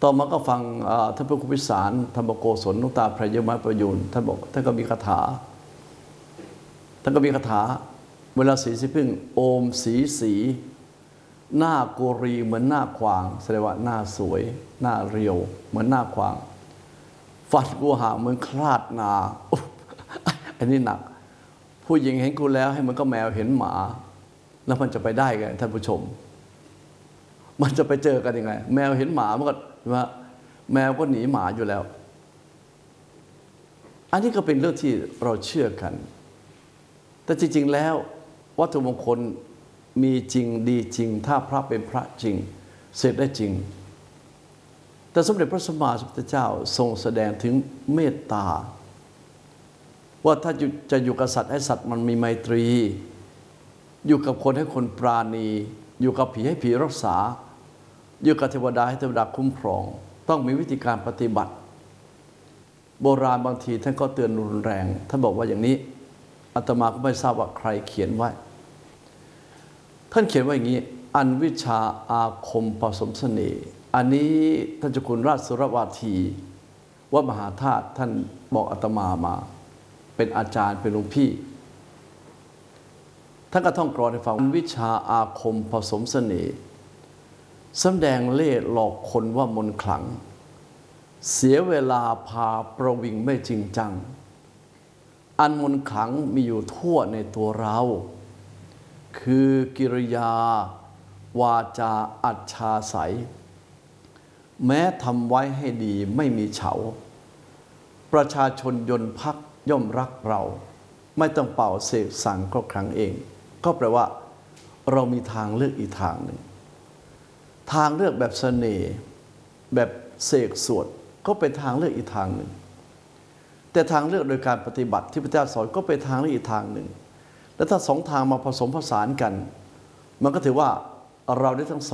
ต่อมาก็ฟังท่านพระครูพิสารธรรมโกศลหลวงตาพระยมประยูนท่านบอกท่านก็มีคาถาเวลาสีพึ่งโอมสีหน้าโกรีเหมือนหน้าควางแสดงว่าหน้าสวยหน้าเรียวเหมือนหน้าควางฟันกูหางเหมือนคลาดนาอันนี้หนักผู้หญิงเห็นกูแล้วให้มันก็แมวเห็นหมาแล้วมันจะไปได้ไงท่านผู้ชมมันจะไปเจอกันยังไงแมวเห็นหมามันก็ว่าแมวก็หนีหมาอยู่แล้วอันนี้ก็เป็นเรื่องที่เราเชื่อกันแต่จริงๆแล้ววัตถุมงคลมีจริงดีจริงถ้าพระเป็นพระจริงเสร็จได้จริงแต่สมเด็จพระสัมมาสัมพุทธเจ้าทรงแสดงถึงเมตตาว่าถ้าจะอยู่กับสัตว์ให้สัตว์มันมีไมตรีอยู่กับคนให้คนปราณีอยู่กับผีให้ผีรักษาอยู่กับเทวดาให้เทวดาคุ้มครองต้องมีวิธีการปฏิบัติโบราณบางทีท่านก็เตือนรุนแรงท่านบอกว่าอย่างนี้อาตมาก็ไม่ทราบว่าใครเขียนไว้ท่านเขียนว่าอย่างนี้อันวิชาอาคมผสมเสน่ห์อันนี้ท่านเจ้าคุณราชสุรวาทีวัดมหาธาตุท่านบอกอาตมามาเป็นอาจารย์เป็นหลวงพี่ท่านก็ท่องกลอนให้ฟังวิชาอาคมผสมเสน่ห์สำแดงเล่ห์หลอกคนว่ามนต์ขลังเสียเวลาพาประวิงไม่จริงจังอันมนต์ขลังมีอยู่ทั่วในตัวเราคือกิริยาวาจาอัจฉาสัยแม้ทำไว้ให้ดีไม่มีเฉาประชาชนยนต์พักย่อมรักเราไม่ต้องเป่าเสกสั่งก็ครั้งเองก็แปลว่าเรามีทางเลือกอีกทางหนึ่งทางเลือกแบบเสน่ห์แบบเสกสวดก็เป็นทางเลือกอีกทางหนึ่งแต่ทางเลือกโดยการปฏิบัติที่พระเจ้าสอนก็เป็นทางเลือกอีกทางหนึ่งและถ้าสองทางมาผสมผสานกันมันก็ถือว่าเราได้ทั้งสอง